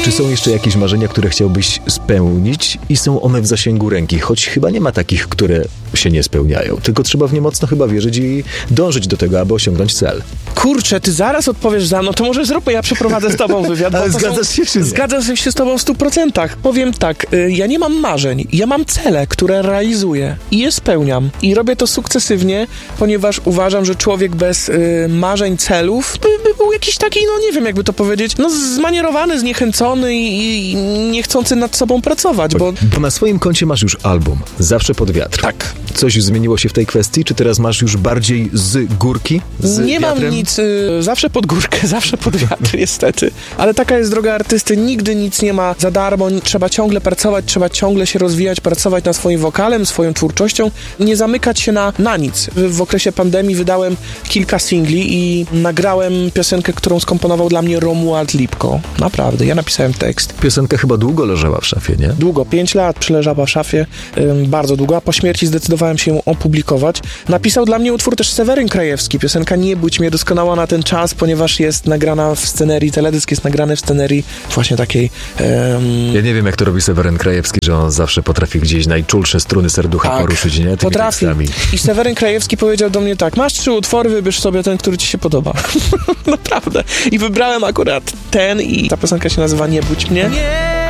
Czy są jeszcze jakieś marzenia, które chciałbyś spełnić i są one w zasięgu ręki? Choć chyba nie ma takich, które się nie spełniają. Tylko trzeba w nie mocno chyba wierzyć i dążyć do tego, aby osiągnąć cel. Kurczę, ty zaraz odpowiesz za mną, to może zróbmy, ja przeprowadzę z tobą wywiad. Ale zgadzasz się czy nie? Zgadzam się z tobą w 100%. Powiem tak, ja nie mam marzeń, ja mam cele, które realizuję i je spełniam. I robię to sukcesywnie, ponieważ uważam, że człowiek bez marzeń, celów by był jakiś taki, no nie wiem jakby to powiedzieć, no zmanierowany, zniechęcony i nie chcący nad sobą pracować, bo na swoim koncie masz już album Zawsze pod wiatr. tak. Coś zmieniło się w tej kwestii? Czy teraz masz już bardziej z górki? Nie wiatrem? mam nic, zawsze pod górkę, zawsze pod wiatr niestety, ale taka jest droga artysty, nigdy nic nie ma za darmo, trzeba ciągle pracować, trzeba ciągle się rozwijać, pracować nad swoim wokalem, swoją twórczością, nie zamykać się na nic. W okresie pandemii wydałem kilka singli i nagrałem piosenkę, którą skomponował dla mnie Romuald Lipko. Naprawdę, ja napisałem tekst. Piosenka chyba długo leżała w szafie, nie? Długo, 5 lat przeleżała w szafie, bardzo długo, a po śmierci zdecydowałem się ją opublikować. Napisał dla mnie utwór też Seweryn Krajewski, piosenka Nie budź mnie, doskonała na ten czas, ponieważ jest nagrana w scenerii, teledysk jest nagrany w scenerii właśnie takiej... Ja nie wiem, jak to robi Seweryn Krajewski, że on zawsze potrafi gdzieś najczulsze struny serducha poruszyć, nie? Tymi potrafi. tekstami. I Seweryn Krajewski powiedział do mnie tak, masz 3 utwory, wybierz sobie ten, który ci się podoba. Naprawdę. I wybrałem akurat ten i ta piosenka się nazywa Nie budź mnie. Nie